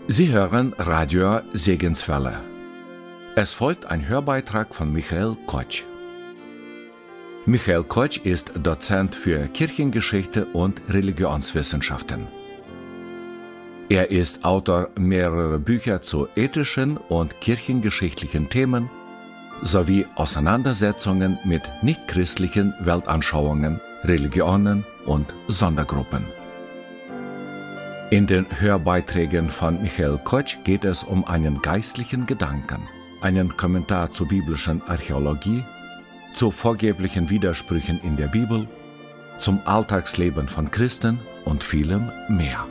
Sie hören Radio Segenswelle. Es folgt ein Hörbeitrag von Michael Kotsch. Michael Kotsch ist Dozent für Kirchengeschichte und Religionswissenschaften. Er ist Autor mehrerer Bücher zu ethischen und kirchengeschichtlichen Themen sowie Auseinandersetzungen mit nichtchristlichen Weltanschauungen, Religionen und Sondergruppen. In den Hörbeiträgen von Michael Kotsch geht es um einen geistlichen Gedanken, einen Kommentar zur biblischen Archäologie, zu vorgeblichen Widersprüchen in der Bibel, zum Alltagsleben von Christen und vielem mehr.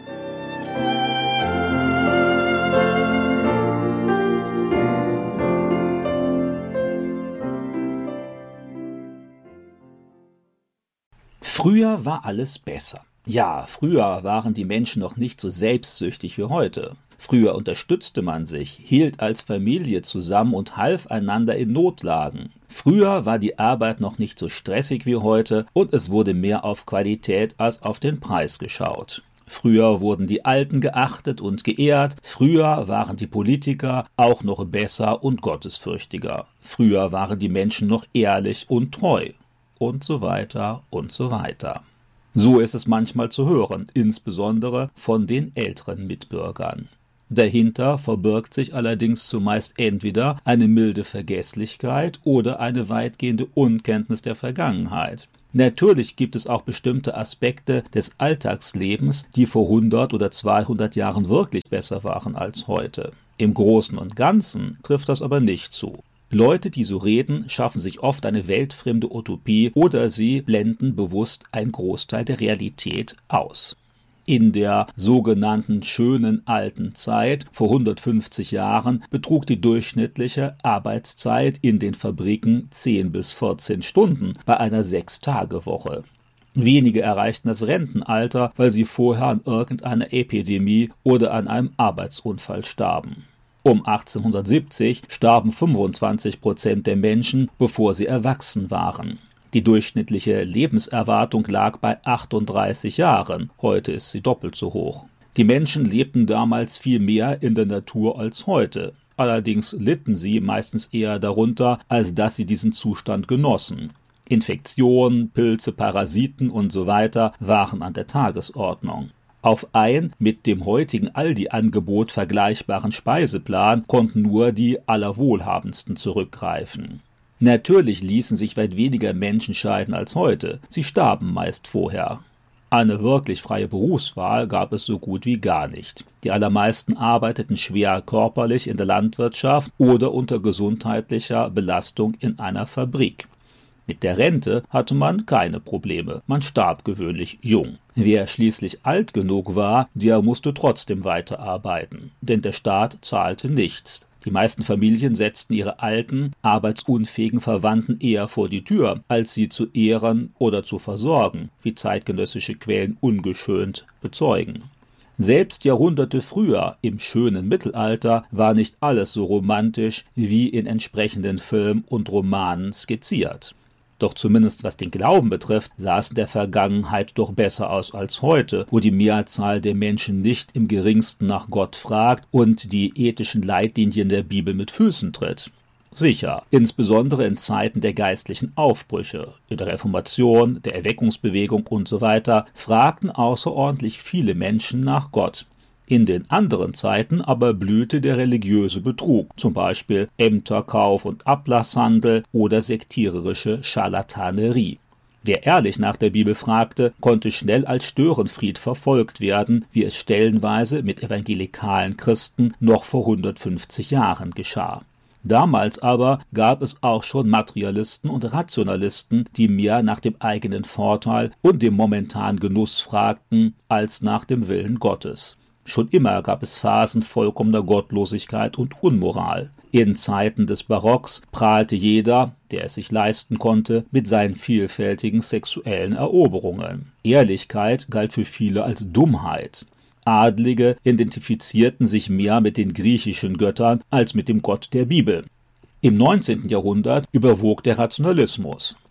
Früher war alles besser. Ja, früher waren die Menschen noch nicht so selbstsüchtig wie heute. Früher unterstützte man sich, hielt als Familie zusammen und half einander in Notlagen. Früher war die Arbeit noch nicht so stressig wie heute und es wurde mehr auf Qualität als auf den Preis geschaut. Früher wurden die Alten geachtet und geehrt, früher waren die Politiker auch noch besser und gottesfürchtiger. Früher waren die Menschen noch ehrlich und treu. Und so weiter und so weiter. So ist es manchmal zu hören, insbesondere von den älteren Mitbürgern. Dahinter verbirgt sich allerdings zumeist entweder eine milde Vergesslichkeit oder eine weitgehende Unkenntnis der Vergangenheit. Natürlich gibt es auch bestimmte Aspekte des Alltagslebens, die vor 100 oder 200 Jahren wirklich besser waren als heute. Im Großen und Ganzen trifft das aber nicht zu. Leute, die so reden, schaffen sich oft eine weltfremde Utopie oder sie blenden bewusst einen Großteil der Realität aus. In der sogenannten schönen alten Zeit vor 150 Jahren betrug die durchschnittliche Arbeitszeit in den Fabriken 10 bis 14 Stunden bei einer 6-Tage-Woche. Wenige erreichten das Rentenalter, weil sie vorher an irgendeiner Epidemie oder an einem Arbeitsunfall starben. Um 1870 starben 25% der Menschen, bevor sie erwachsen waren. Die durchschnittliche Lebenserwartung lag bei 38 Jahren, heute ist sie doppelt so hoch. Die Menschen lebten damals viel mehr in der Natur als heute. Allerdings litten sie meistens eher darunter, als dass sie diesen Zustand genossen. Infektionen, Pilze, Parasiten usw. waren an der Tagesordnung. Auf ein mit dem heutigen Aldi-Angebot vergleichbaren Speiseplan konnten nur die Allerwohlhabendsten zurückgreifen. Natürlich ließen sich weit weniger Menschen scheiden als heute, sie starben meist vorher. Eine wirklich freie Berufswahl gab es so gut wie gar nicht. Die allermeisten arbeiteten schwer körperlich in der Landwirtschaft oder unter gesundheitlicher Belastung in einer Fabrik. Mit der Rente hatte man keine Probleme, man starb gewöhnlich jung. Wer schließlich alt genug war, der musste trotzdem weiterarbeiten, denn der Staat zahlte nichts. Die meisten Familien setzten ihre alten, arbeitsunfähigen Verwandten eher vor die Tür, als sie zu ehren oder zu versorgen, wie zeitgenössische Quellen ungeschönt bezeugen. Selbst Jahrhunderte früher, im schönen Mittelalter, war nicht alles so romantisch wie in entsprechenden Filmen und Romanen skizziert. Doch zumindest was den Glauben betrifft, sah es in der Vergangenheit doch besser aus als heute, wo die Mehrzahl der Menschen nicht im geringsten nach Gott fragt und die ethischen Leitlinien der Bibel mit Füßen tritt. Sicher, insbesondere in Zeiten der geistlichen Aufbrüche, in der Reformation, der Erweckungsbewegung usw. fragten außerordentlich viele Menschen nach Gott. In den anderen Zeiten aber blühte der religiöse Betrug, zum Beispiel Ämterkauf und Ablasshandel oder sektiererische Scharlatanerie. Wer ehrlich nach der Bibel fragte, konnte schnell als Störenfried verfolgt werden, wie es stellenweise mit evangelikalen Christen noch vor 150 Jahren geschah. Damals aber gab es auch schon Materialisten und Rationalisten, die mehr nach dem eigenen Vorteil und dem momentanen Genuss fragten, als nach dem Willen Gottes. Schon immer gab es Phasen vollkommener Gottlosigkeit und Unmoral. In Zeiten des Barocks prahlte jeder, der es sich leisten konnte, mit seinen vielfältigen sexuellen Eroberungen. Ehrlichkeit galt für viele als Dummheit. Adlige identifizierten sich mehr mit den griechischen Göttern als mit dem Gott der Bibel. Im 19. Jahrhundert überwog der Rationalismus.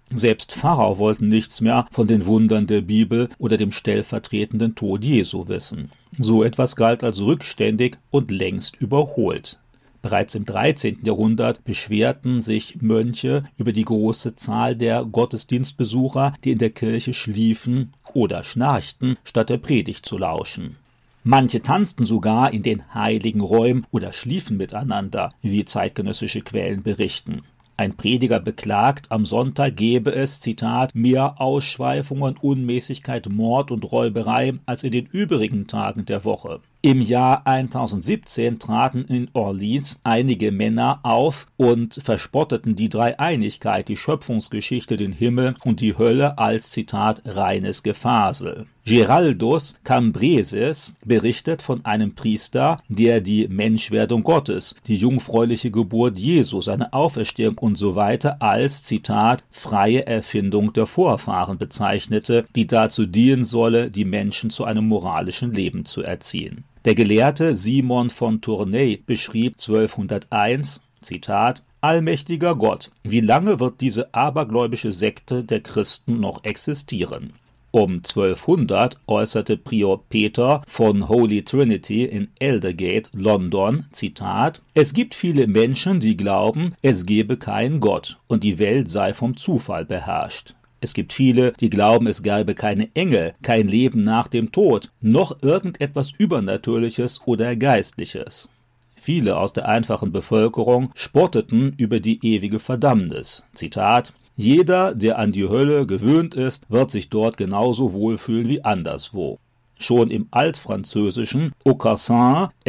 Selbst Pfarrer wollten nichts mehr von den Wundern der Bibel oder dem stellvertretenden Tod Jesu wissen. So etwas galt als rückständig und längst überholt. Bereits im 13. Jahrhundert beschwerten sich Mönche über die große Zahl der Gottesdienstbesucher, die in der Kirche schliefen oder schnarchten, statt der Predigt zu lauschen. Manche tanzten sogar in den heiligen Räumen oder schliefen miteinander, wie zeitgenössische Quellen berichten. Ein Prediger beklagt, am Sonntag gebe es, Zitat, mehr Ausschweifungen, Unmäßigkeit, Mord und Räuberei als in den übrigen Tagen der Woche. Im Jahr 1017 traten in Orleans einige Männer auf und verspotteten die Dreieinigkeit, die Schöpfungsgeschichte, den Himmel und die Hölle als, Zitat, reines Gefasel. Giraldus Cambresis berichtet von einem Priester, der die Menschwerdung Gottes, die jungfräuliche Geburt Jesu, seine Auferstehung usw. als, Zitat, freie Erfindung der Vorfahren bezeichnete, die dazu dienen solle, die Menschen zu einem moralischen Leben zu erziehen. Der Gelehrte Simon von Tournai beschrieb 1201, Zitat, allmächtiger Gott, wie lange wird diese abergläubische Sekte der Christen noch existieren? Um 1200 äußerte Prior Peter von Holy Trinity in Aldergate, London, Zitat, es gibt viele Menschen, die glauben, es gebe keinen Gott und die Welt sei vom Zufall beherrscht. Es gibt viele, die glauben, es gäbe keine Engel, kein Leben nach dem Tod, noch irgendetwas Übernatürliches oder Geistliches. Viele aus der einfachen Bevölkerung spotteten über die ewige Verdammnis. Zitat, jeder, der an die Hölle gewöhnt ist, wird sich dort genauso wohlfühlen wie anderswo. Schon im Altfranzösischen Aucassin